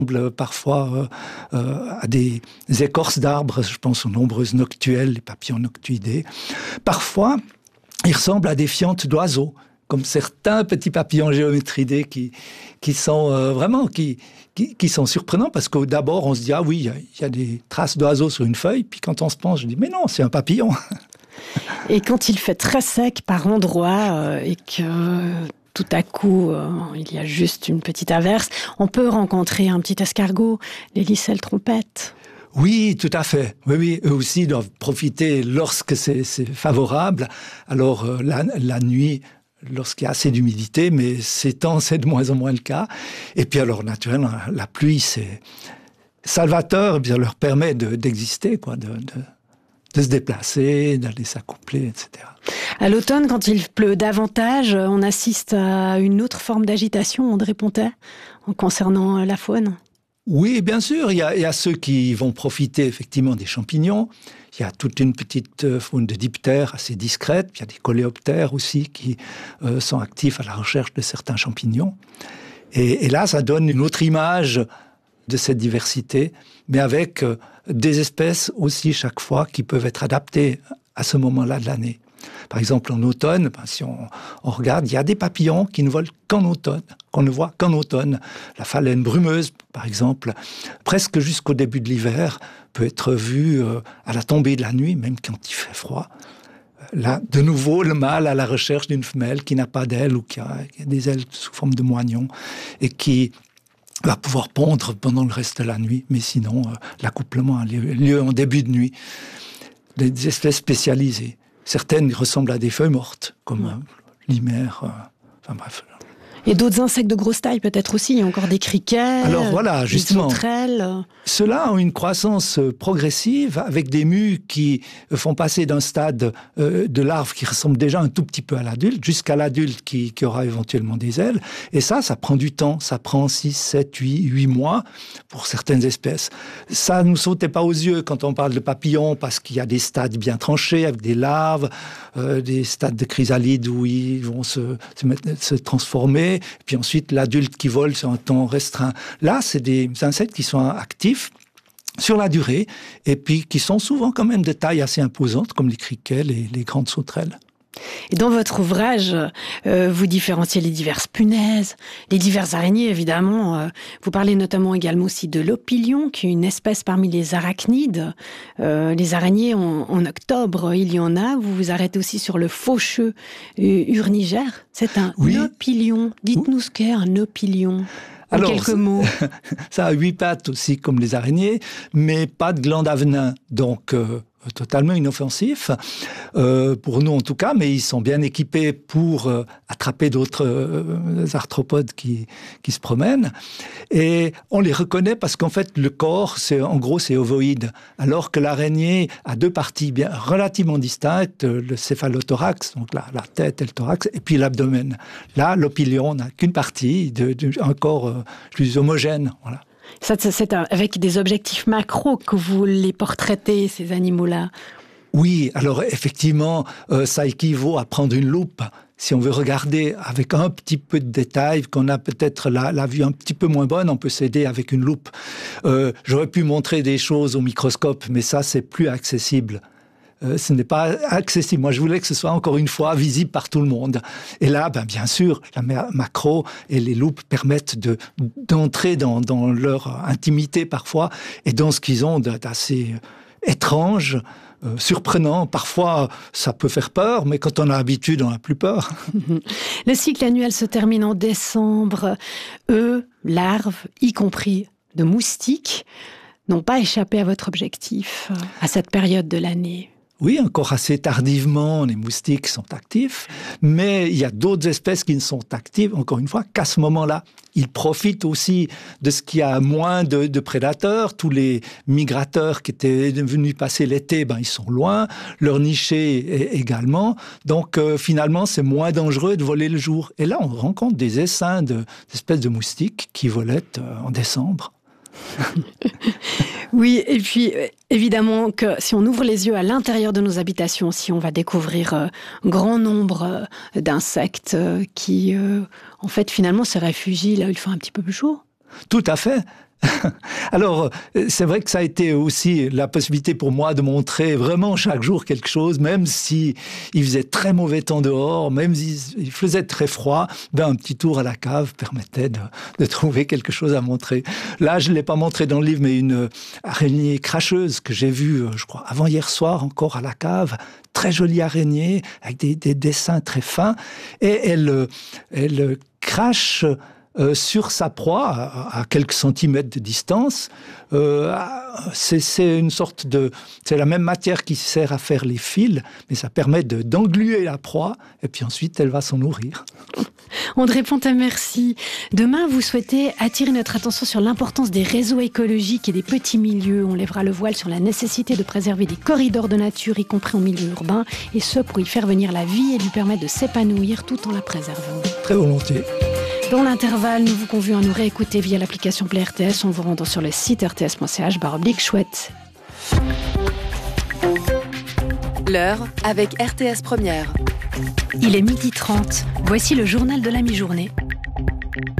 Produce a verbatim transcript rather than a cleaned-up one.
parfois euh, euh, à des écorces d'arbres, je pense aux nombreuses noctuelles, les papillons noctuidés. Parfois, ils ressemblent à des fientes d'oiseaux, comme certains petits papillons géométridés qui, qui sont euh, vraiment qui, qui, qui sont surprenants, parce que d'abord on se dit « Ah oui, il y, y a des traces d'oiseaux sur une feuille », puis quand on se penche, je dis « Mais non, c'est un papillon !» Et quand il fait très sec par endroits euh, et que tout à coup euh, il y a juste une petite averse, on peut rencontrer un petit escargot, les licelles trompettes. Oui, tout à fait. Oui, oui, eux aussi doivent profiter lorsque c'est, c'est favorable. Alors euh, la, la nuit, lorsqu'il y a assez d'humidité, mais ces temps, c'est de moins en moins le cas. Et puis alors, naturellement, la pluie, c'est salvateur, et bien, leur permet de, d'exister, quoi, de, de, de se déplacer, d'aller s'accoupler, et cetera. À l'automne, quand il pleut davantage, on assiste à une autre forme d'agitation, André Pontet, en concernant la faune. Oui, bien sûr, il y a, il y a ceux qui vont profiter effectivement des champignons. Il y a toute une petite faune de diptères assez discrète. Il y a des coléoptères aussi qui euh, sont actifs à la recherche de certains champignons. Et, et là, ça donne une autre image de cette diversité, mais avec euh, des espèces aussi chaque fois qui peuvent être adaptées à ce moment-là de l'année. Par exemple, en automne, ben, si on, on regarde, il y a des papillons qui ne volent qu'en automne, qu'on ne voit qu'en automne. La phalène brumeuse, par exemple, presque jusqu'au début de l'hiver, peut être vue euh, à la tombée de la nuit, même quand il fait froid. Là, de nouveau, le mâle à la recherche d'une femelle qui n'a pas d'ailes ou qui a, qui a des ailes sous forme de moignon et qui va pouvoir pondre pendant le reste de la nuit. Mais sinon, euh, l'accouplement a lieu, lieu en début de nuit. Des, des espèces spécialisées. Certaines ressemblent à des feuilles mortes, comme euh, l'hymère. Euh, enfin bref. Et d'autres insectes de grosse taille peut-être aussi. Il y a encore des criquets, Alors voilà, justement, des sauterelles. Ceux-là ont une croissance progressive avec des mues qui font passer d'un stade euh, de larve qui ressemble déjà un tout petit peu à l'adulte jusqu'à l'adulte qui, qui aura éventuellement des ailes. Et ça, ça prend du temps. Ça prend six, sept, huit, huit mois pour certaines espèces. Ça ne nous sautait pas aux yeux quand on parle de papillons parce qu'il y a des stades bien tranchés avec des larves, euh, des stades de chrysalides où ils vont se, se, mettre, se transformer. Et puis ensuite, l'adulte qui vole sur un temps restreint. Là, c'est des insectes qui sont actifs sur la durée, et puis qui sont souvent quand même de taille assez imposante, comme les criquets, les, les grandes sauterelles. Et dans votre ouvrage, euh, vous différenciez les diverses punaises, les diverses araignées, évidemment. Euh, vous parlez notamment également aussi de l'opilion, qui est une espèce parmi les arachnides. Euh, les araignées, en, en octobre, il y en a. Vous vous arrêtez aussi sur le faucheux euh, urnigère. C'est un oui. opilion. Dites-nous oui. ce qu'est un opilion. En Alors, quelques mots. Ça a huit pattes aussi, comme les araignées, mais pas de glande à venin. Donc... Euh totalement inoffensif, euh, pour nous en tout cas, mais ils sont bien équipés pour euh, attraper d'autres euh, arthropodes qui, qui se promènent. Et on les reconnaît parce qu'en fait, le corps, c'est, en gros, c'est ovoïde, alors que l'araignée a deux parties bien relativement distinctes, le céphalothorax, donc la, la tête et le thorax, et puis l'abdomen. Là, l'opilion n'a qu'une partie, de, de, un corps euh, plus homogène, voilà. Ça, c'est avec des objectifs macro que vous les portraitez, ces animaux-là. Oui, alors effectivement, euh, ça équivaut à prendre une loupe. Si on veut regarder avec un petit peu de détail, qu'on a peut-être la, la vue un petit peu moins bonne, on peut s'aider avec une loupe. Euh, j'aurais pu montrer des choses au microscope, mais ça, c'est plus accessible. Euh, ce n'est pas accessible. Moi, je voulais que ce soit encore une fois visible par tout le monde. Et là, ben, bien sûr, la macro et les loupes permettent de, d'entrer dans, dans leur intimité parfois et dans ce qu'ils ont d'assez étrange, euh, surprenant. Parfois, ça peut faire peur, mais quand on a l'habitude, on n'a plus peur. Le cycle annuel se termine en décembre. Eux, larves, y compris de moustiques, n'ont pas échappé à votre objectif à cette période de l'année. Oui, encore assez tardivement, les moustiques sont actifs, mais il y a d'autres espèces qui ne sont actives, encore une fois, qu'à ce moment-là. Ils profitent aussi de ce qu'il y a moins de, de prédateurs. Tous les migrateurs qui étaient venus passer l'été, ben, ils sont loin. Leur nichée également. Donc, euh, finalement, c'est moins dangereux de voler le jour. Et là, on rencontre des essaims de, d'espèces de moustiques qui volaient euh, en décembre. Oui, et puis évidemment que si on ouvre les yeux à l'intérieur de nos habitations, si on va découvrir un euh, grand nombre euh, d'insectes euh, qui, euh, en fait, finalement, se réfugient là où il fait un petit peu plus chaud. Tout à fait. Alors, c'est vrai que ça a été aussi la possibilité pour moi de montrer vraiment chaque jour quelque chose, même si il faisait très mauvais temps dehors, même s'il faisait très froid, ben un petit tour à la cave permettait de, de trouver quelque chose à montrer. Là, je ne l'ai pas montré dans le livre, mais une araignée cracheuse que j'ai vue, je crois, avant-hier soir encore à la cave, très jolie araignée, avec des, des dessins très fins, et elle, elle crache Euh, sur sa proie, à, à quelques centimètres de distance. Euh, c'est, c'est une sorte de... C'est la même matière qui sert à faire les fils, mais ça permet de, d'engluer la proie, et puis ensuite, elle va s'en nourrir. André Pontin, merci. Demain, vous souhaitez attirer notre attention sur l'importance des réseaux écologiques et des petits milieux. On lèvera le voile sur la nécessité de préserver des corridors de nature, y compris en milieu urbain, et ce, pour y faire venir la vie et lui permettre de s'épanouir tout en la préservant. Très volontiers. Dans l'intervalle, nous vous convions à nous réécouter via l'application Play R T S en vous rendant sur le site r t s point c h barre oblique chouette. L'heure avec R T S Première. Il est midi trente. Voici le journal de la mi-journée